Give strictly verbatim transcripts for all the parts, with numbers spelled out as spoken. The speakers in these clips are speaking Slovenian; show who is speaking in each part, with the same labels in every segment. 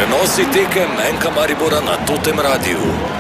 Speaker 1: Prenosi tekem M K Maribora na Totem Radiu.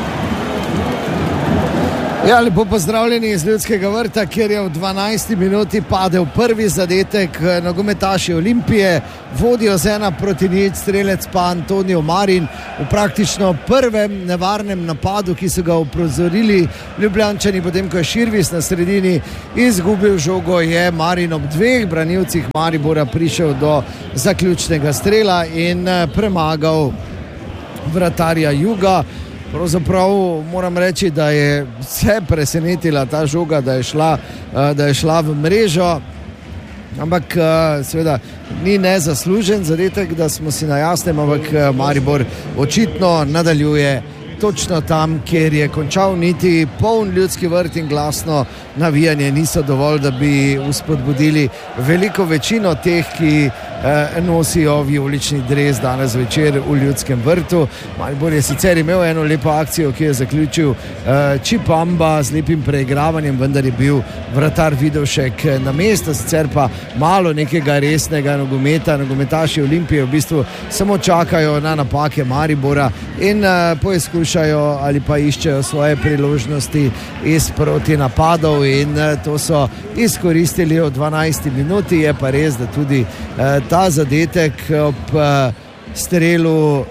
Speaker 2: Ja, lepo pozdravljeni iz Ljudskega vrta, kjer je v dvanajsti minuti padel prvi zadetek. Nogometaši Olimpije vodijo z ena proti nič, strelec pa Antonijo Marin v praktično prvem nevarnem napadu, ki so ga uprizorili Ljubljančani, potem ko je Širvis na sredini izgubil žogo, je Marin ob dveh branilcih Maribora prišel do zaključnega strela in premagal vratarja Juga. Pravzaprav moram reči, da je vse presenetila ta žoga, da je šla, da je šla v mrežo, ampak seveda ni nezaslužen zadetek, da smo si na jasnem, ampak Maribor očitno nadaljuje točno tam, kjer je končal, niti poln Ljudski vrt in glasno navijanje niso dovolj, da bi uspodbudili veliko večino teh, ki eh, nosijo vijolični dres danes večer v Ljudskem vrtu. Maribor je sicer imel eno lepo akcijo, ki je zaključil eh, Čipamba z lepim preigravanjem, vendar je bil vratar Vidovšek na mesto, sicer pa malo nekega resnega nogometa. Nogometaši Olimpije v bistvu samo čakajo na napake Maribora in eh, poizkušajo ali pa iščejo svoje priložnosti iz proti napadov in eh, to so izkoristili v dvanajsti minuti. Je pa res, da tudi eh, ta zadetek ob eh, strelu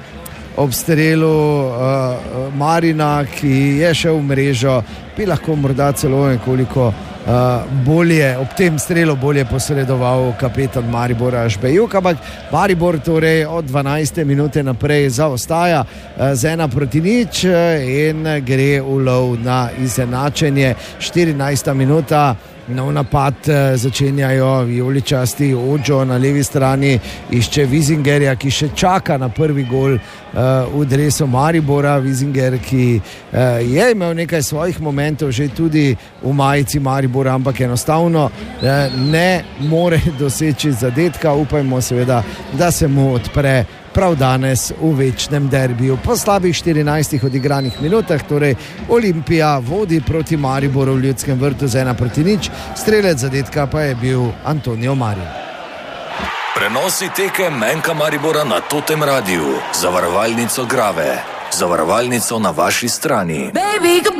Speaker 2: ob strelu uh, Marina, ki je šel v mrežo, bi lahko morda celo nekoliko uh, bolje, ob tem strelu bolje posredoval kapetan Maribora Šbejuk, ampak Maribor torej od dvanajste minute naprej zaostaja uh, z ena proti nič in gre v lov na izenačenje. štirinajsta minuta. Nov napad začenjajo vijoličasti. Ođo na levi strani išče Vizingerja, ki še čaka na prvi gol uh, v dresu Maribora. Vizinger, ki uh, je imel nekaj svojih momentov že tudi v majici Maribora, ampak enostavno uh, ne more doseči zadetka. Upajmo seveda, da se mu odpre prav danes v večnem derbiju. Po slabih štirinajstih odigranih minutah torej Olimpija vodi proti Mariboru v Ljudskem vrtu z ena proti nič, strelec zadetka pa je bil Antonijo Marin.
Speaker 1: Prenosi tekem M K Maribora na Totem Radiu. Zavarovalnico Grave. Zavarovalnico na vaši strani. Baby,